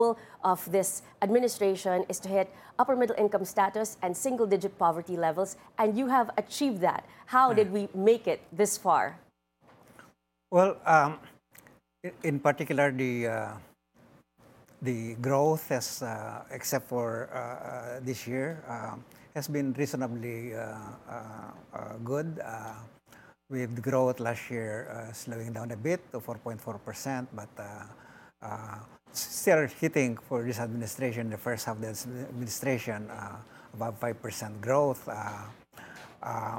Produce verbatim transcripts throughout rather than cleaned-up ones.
goal of this administration is to hit upper middle income status and single digit poverty levels, and you have achieved that. How did we make it this far? Well, um, in particular, the uh, the growth has, uh, except for uh, uh, this year, uh, has been reasonably uh, uh, uh, good. Uh, with growth last year uh, slowing down a bit to four point four percent, but uh, uh, still hitting for this administration, the first half of this administration, uh, about five percent growth. Uh, uh,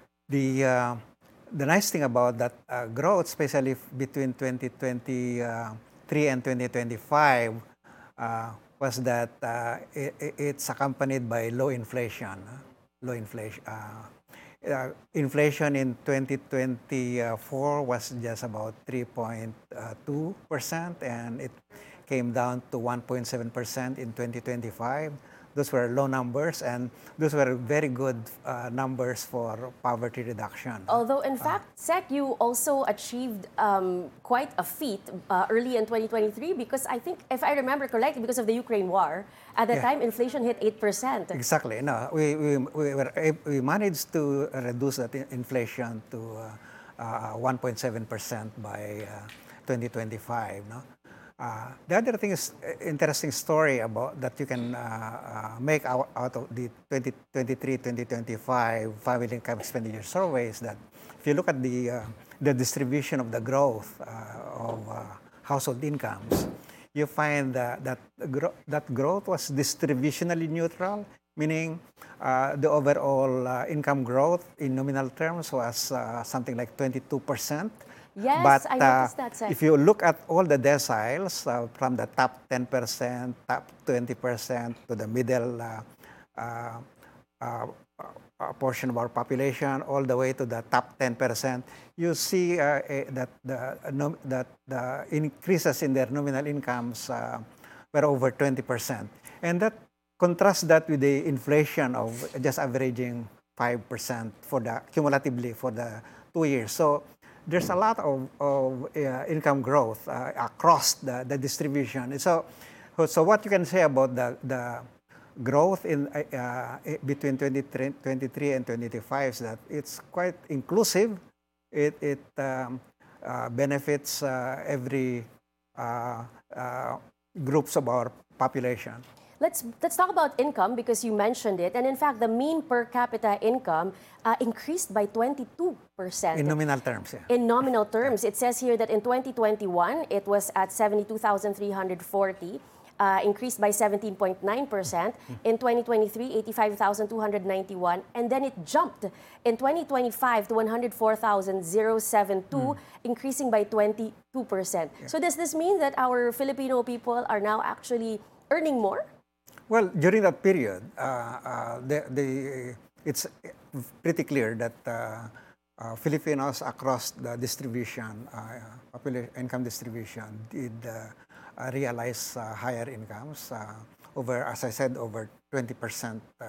the uh, the nice thing about that uh, growth, especially between twenty twenty-three and twenty twenty-five, uh, was that uh, it, it's accompanied by low inflation. Low inflation. Uh, uh, inflation in twenty twenty-four was just about three point two percent, and it came down to one point seven percent in twenty twenty-five. Those were low numbers, and those were very good uh, numbers for poverty reduction. Although, in fact, uh, Sec, you also achieved um, quite a feat uh, early in twenty twenty-three, because I think, if I remember correctly, because of the Ukraine war, at that yeah. time, inflation hit eight percent. Exactly. No, we, we, we, were, we managed to reduce that inflation to uh, uh, one point seven percent by uh, twenty twenty-five. No? Uh, the other thing is uh, interesting story about that you can uh, uh, make out, out of the twenty twenty-three twenty twenty-five family income expenditure surveys, that if you look at the uh, the distribution of the growth uh, of uh, household incomes, you find uh, that gro that growth was distributionally neutral, meaning uh, the overall uh, income growth in nominal terms was uh, something like twenty-two percent. Yes, but, I uh, noticed that, Sec. If you look at all the deciles, uh, from the top ten percent, top twenty percent, to the middle uh, uh, uh, uh, portion of our population, all the way to the top ten percent, you see uh, a, that, the, uh, no, that the increases in their nominal incomes uh, were over twenty percent. And that contrasts that with the inflation of just averaging five percent for the, cumulatively for the two years. So there's a lot of, of uh, income growth uh, across the, the distribution. So, so what you can say about the, the growth in uh, between twenty twenty-three and twenty twenty-five is that it's quite inclusive. It, it um, uh, benefits uh, every uh, uh, groups of our population. Let's, let's talk about income, because you mentioned it. And in fact, the mean per capita income uh, increased by twenty-two percent. In nominal terms, yeah. In nominal terms. It says here that in twenty twenty-one, it was at seventy-two thousand three hundred forty, uh, increased by seventeen point nine percent. In twenty twenty-three, eighty-five thousand two hundred ninety-one. And then it jumped in twenty twenty-five to one hundred four thousand seventy-two, mm. increasing by twenty-two percent. Yeah. So does this mean that our Filipino people are now actually earning more? Well, during that period, uh, uh, the, the, it's pretty clear that uh, uh, Filipinos across the distribution, uh, population income distribution, did uh, uh, realize uh, higher incomes, uh, over, as I said, over twenty percent uh,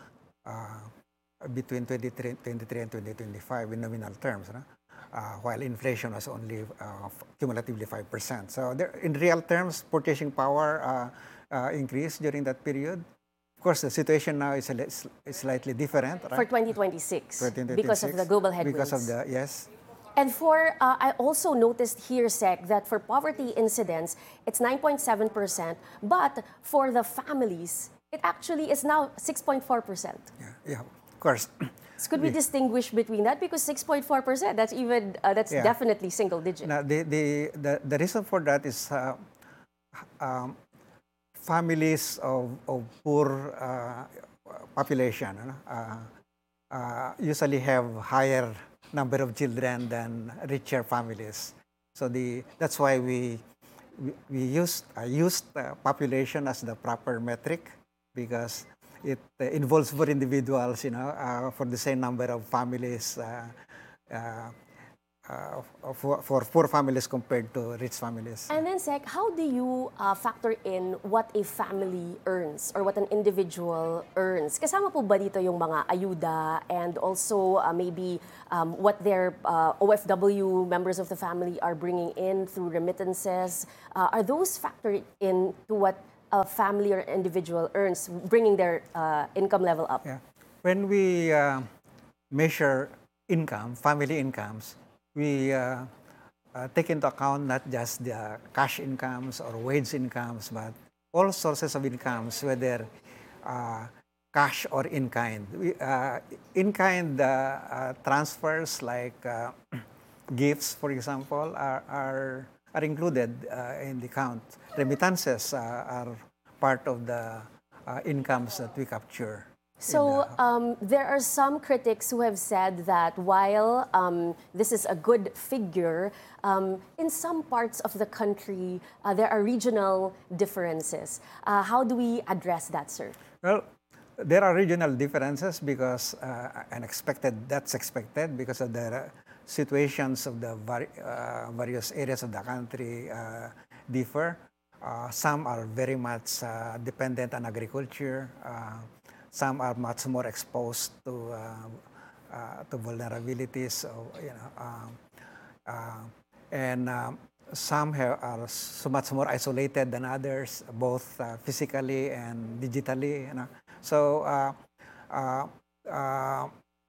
uh, between twenty twenty-three and twenty twenty-five in nominal terms, no? uh, while inflation was only uh, cumulatively five percent. So there, in real terms, purchasing power uh, Uh, increase during that period. Of course, the situation now is, a, is slightly different, right? For twenty twenty-six, twenty twenty-six, because of the global headwinds. Because of the, yes. And for, uh, I also noticed here, Sec, that for poverty incidence, it's nine point seven percent, but for the families, it actually is now six point four percent. Yeah, yeah, of course. So could we distinguish between that? Because six point four percent, that's even, uh, that's yeah. definitely single digit. Now, the, the, the, the reason for that is uh, um, families of, of poor uh, population uh, uh, usually have higher number of children than richer families. So the that's why we we, we used uh, used uh, population as the proper metric, because it uh, involves more individuals, you know, uh, for the same number of families. Uh, uh, uh, for, for poor families compared to rich families. And then, Sec, how do you uh, factor in what a family earns or what an individual earns? Kasama po ba dito yung mga ayuda and also uh, maybe um, what their uh, O F W members of the family are bringing in through remittances? Uh, are those factored in to what a family or individual earns, bringing their uh, income level up? Yeah. When we uh, measure income, family incomes, we uh, uh, take into account not just the cash incomes or wage incomes, but all sources of incomes, whether uh, cash or in kind. We, uh, in kind uh, uh, transfers like uh, gifts, for example, are, are, are included uh, in the count. Remittances uh, are part of the uh, incomes that we capture. So um, there are some critics who have said that while um, this is a good figure, um, in some parts of the country uh, there are regional differences. Uh, how do we address that, sir? Well, there are regional differences because uh, unexpected, that's expected because of the situations of the var uh, various areas of the country uh, differ. Uh, some are very much uh, dependent on agriculture. Uh, Some are much more exposed to uh, uh, to vulnerabilities, of, you know, uh, uh, and um, some have, are so much more isolated than others, both uh, physically and digitally. You know, so uh, uh, uh,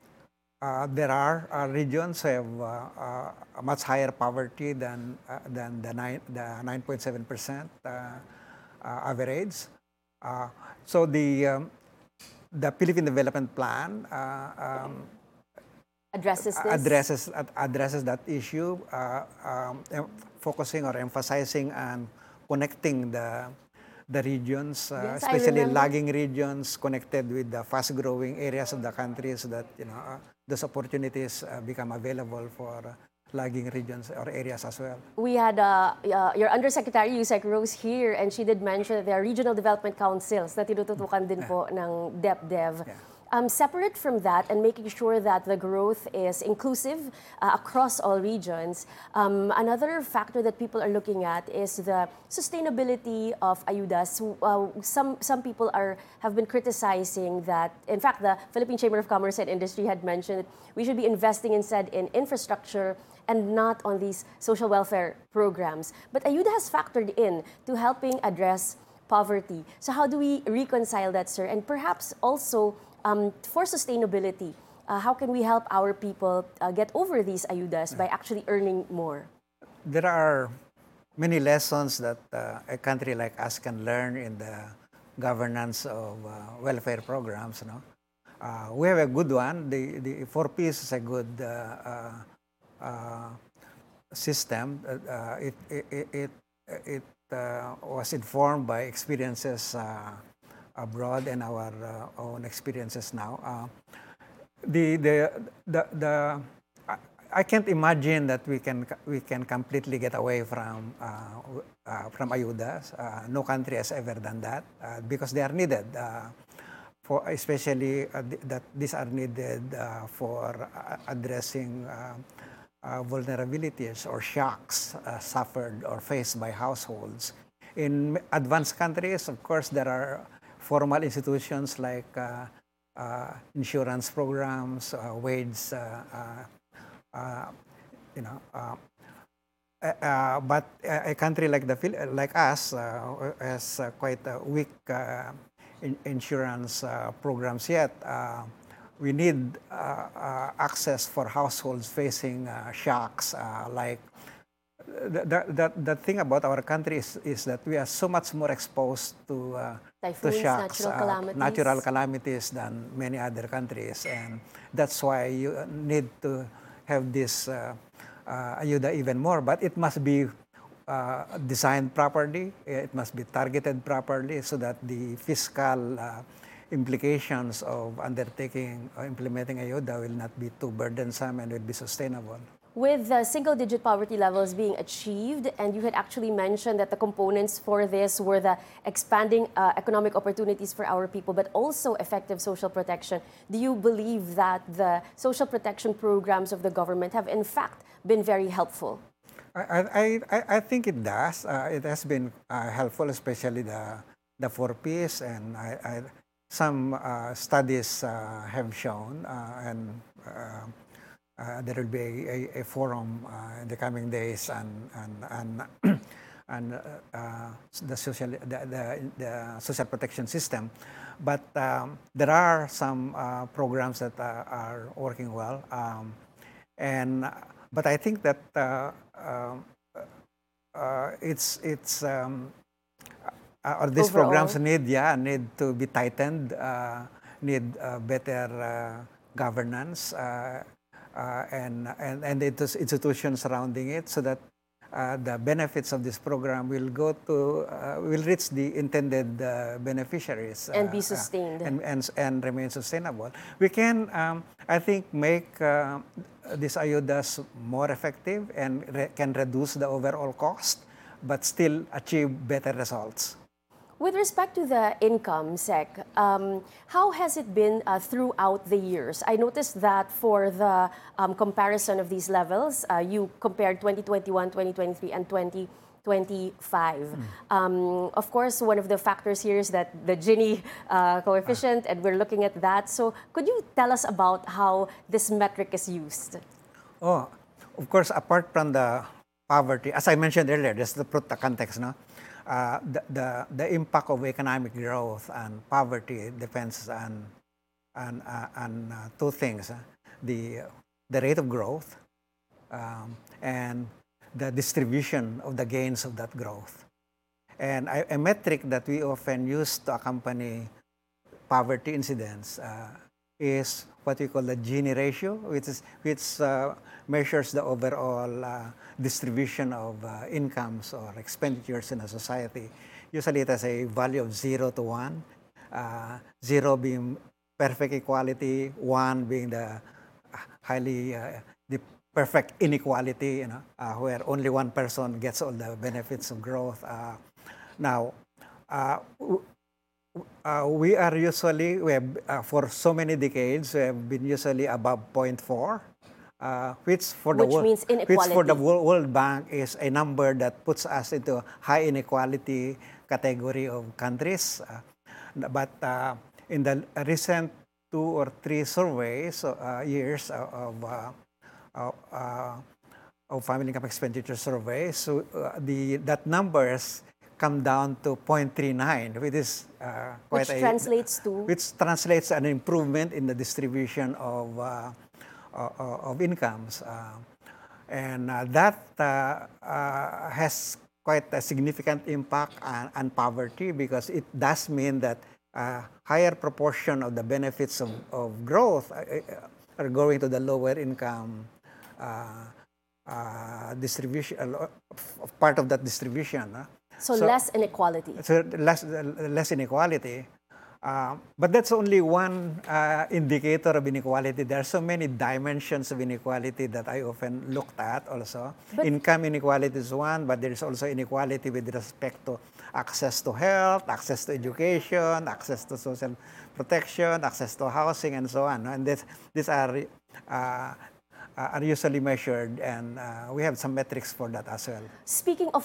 uh, there are uh, regions who have uh, uh, a much higher poverty than uh, than the nine the nine point seven percent uh, uh, average. Uh, so the um, The Philippine Development Plan uh, um, addresses this? addresses addresses that issue, uh, um, focusing or emphasizing on connecting the the regions, uh, Yes, especially lagging regions, connected with the fast-growing areas of the country, so that you know uh, those opportunities uh, become available for uh, lagging regions or areas as well. We had uh, uh, your Undersecretary Yusek Rose here, and she did mention that there are regional development councils na tinututukan din po ng DepDev. Yeah. Um, separate from that and making sure that the growth is inclusive uh, across all regions, um, another factor that people are looking at is the sustainability of ayudas. Uh, some some people are have been criticizing that. In fact, the Philippine Chamber of Commerce and Industry had mentioned that we should be investing instead in infrastructure and not on these social welfare programs. But ayuda has factored in to helping address poverty. So how do we reconcile that, sir? And perhaps also Um, for sustainability, uh, how can we help our people uh, get over these ayudas by actually earning more? There are many lessons that uh, a country like us can learn in the governance of uh, welfare programs. You know? uh, we have a good one. The, the four Ps is a good uh, uh, uh, system. Uh, it it, it, it uh, was informed by experiences uh, abroad and our uh, own experiences now. Uh, the, the, the, the, I, I can't imagine that we can, we can completely get away from, uh, uh, from ayudas. Uh, no country has ever done that uh, because they are needed. Uh, for especially uh, th that these are needed uh, for uh, addressing uh, uh, vulnerabilities or shocks uh, suffered or faced by households. In advanced countries, of course, there are formal institutions like uh, uh, insurance programs, uh, wage, uh, uh, uh, you know. Uh, uh, but a country like the like us uh, has uh, quite a weak uh, in insurance uh, programs yet. Uh, we need uh, uh, access for households facing uh, shocks uh, like. The, the, the thing about our country is, is that we are so much more exposed to, uh, Typhoons, to shocks, natural calamities. Uh, natural calamities than many other countries. And that's why you need to have this uh, uh, ayuda even more. But it must be uh, designed properly. It must be targeted properly so that the fiscal uh, implications of undertaking or implementing ayuda will not be too burdensome and will be sustainable. With uh, single-digit poverty levels being achieved, and you had actually mentioned that the components for this were the expanding uh, economic opportunities for our people, but also effective social protection. Do you believe that the social protection programs of the government have in fact been very helpful? I, I, I I think it does. Uh, it has been uh, helpful, especially the the four Ps, and I, I, some uh, studies uh, have shown, uh, and uh, uh, there will be a, a, a forum uh, in the coming days, and and and, and uh, uh, the social the, the, the social protection system. But um, there are some uh, programs that uh, are working well, um, and but I think that. Uh, um, uh, it's it's um, uh, or these Overall. programs need yeah need to be tightened, uh, need uh, better uh, governance, uh, uh, and and and the intus- institutions surrounding it, so that uh, the benefits of this program will go to uh, will reach the intended uh, beneficiaries And be uh, uh, sustained. and, and and remain sustainable. We can, um, I think, make uh, these ayudas more effective and re- can reduce the overall cost, but still achieve better results. With respect to the income, Sec, um, how has it been uh, throughout the years? I noticed that for the um, comparison of these levels, uh, you compared twenty twenty-one, twenty twenty-three, and twenty twenty-five. Um, of course, one of the factors here is that the Gini uh, coefficient, and we're looking at that. So could you tell us about how this metric is used? Oh, of course, apart from the poverty, as I mentioned earlier, just to put the context, no? Uh, the, the, the impact of economic growth and poverty depends on, on, uh, on uh, two things. uh, The, the rate of growth um, and the distribution of the gains of that growth. And I, a metric that we often use to accompany poverty incidence uh, is what we call the Gini ratio, which is which uh, measures the overall uh, distribution of uh, incomes or expenditures in a society. Usually, it has a value of zero to one. Uh, zero being perfect equality, one being the highly uh, the perfect inequality, you know, uh, where only one person gets all the benefits of growth. Uh, now, uh, Uh, we are usually, we have, uh, for so many decades, we have been usually above zero point four, uh, which for the Which world, means which for the inequality. Wo- World Bank is a number that puts us into high inequality category of countries. Uh, but uh, in the recent two or three surveys, uh, years of, uh, of, uh, of family income expenditure surveys, so uh, the that numbers come down to zero point three nine, which is uh, quite Which a translates to? which translates an improvement in the distribution of uh, uh, of incomes, uh, and uh, that uh, uh, has quite a significant impact on, on poverty, because it does mean that a higher proportion of the benefits of, of growth uh, uh, are going to the lower income uh, uh, distribution, uh, part of that distribution. Uh. So, So- less inequality. So less, less inequality. Uh, but that's only one uh, indicator of inequality. There are so many dimensions of inequality that I often looked at also. But- Income inequality is one, but there is also inequality with respect to access to health, access to education, access to social protection, access to housing, and so on. And this, these are uh, are usually measured, and uh, we have some metrics for that as well. Speaking of